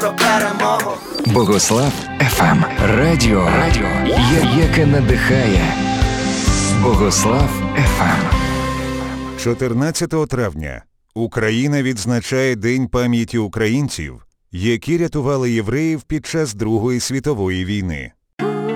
про перемогу. Богослав ФМ. Радіо, яке надихає. Богослав ФМ. 14 травня Україна відзначає День пам'яті українців, які рятували євреїв під час Другої світової війни.